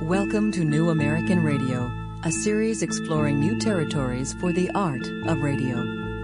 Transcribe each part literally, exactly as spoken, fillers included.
Welcome to New American Radio, a series exploring new territories for the art of radio.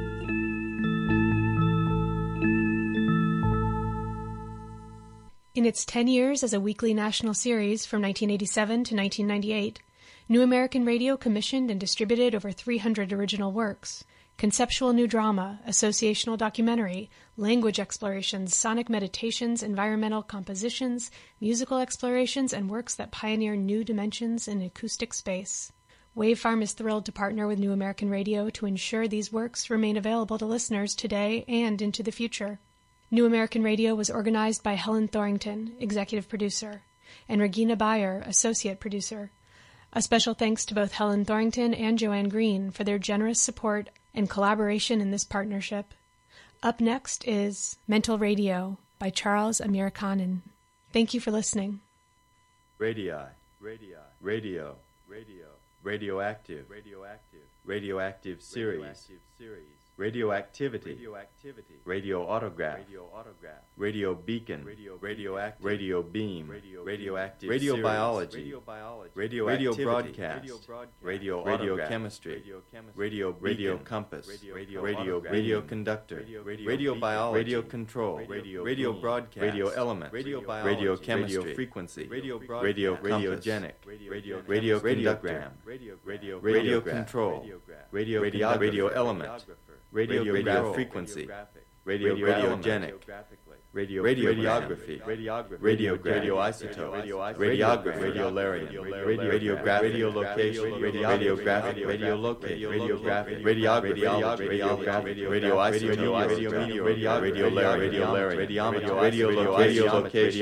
In its ten years as a weekly national series from nineteen eighty-seven to nineteen ninety-eight, New American Radio commissioned and distributed over three hundred original works. Conceptual new drama, associational documentary, language explorations, sonic meditations, environmental compositions, musical explorations, and works that pioneer new dimensions in acoustic space. Wavefarm is thrilled to partner with New American Radio to ensure these works remain available to listeners today and into the future. New American Radio was organized by Helen Thorington, executive producer, and Regina Bayer, associate producer. A special thanks to both Helen Thorington and Joanne Green for their generous support and collaboration in this partnership. Up next is Mental Radio by Charles Amirkhanin. Thank you for listening. Radii, radii, radio, radio, radioactive, radioactive, radioactive series, radioactive series. Radioactivity, radioactivity, radio autograph, radio autograph, radio beacon, radio radioactive, radio beam, radio radioactive, radio biology, radio biology, radio radio broadcast, radio radio chemistry, radio radio compass, radio radio radio conductor, radio biology, radio control, radio radio broadcast, radio element, radio biology, radio chemistry, radio frequency, radio radio radiogenic, radio radio radiogram, radio radio control, radio radio radio element. Radio radiograph frequency, radio radiogenic, radio radiography, radio radioisotope, radiography, radiolarian, radiograph, radiolocation, radiographic, radiolocate, radiographic, radiography, radiographic, radioisotope, radiolarian, radiometry, radiolocate,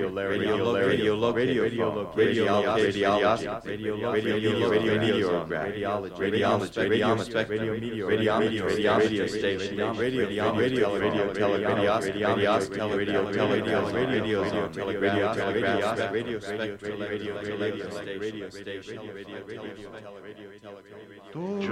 radiometry, radiometry, radiometry, radio station, radio, radio, radio, radio, tele, radio, radio, tele, radio, tele, radio, radio, tele, radio, telegraph, radio, spectrum, radio, radio, radio, radio, station, radio, radio, radio, tele, radio, tele, radio.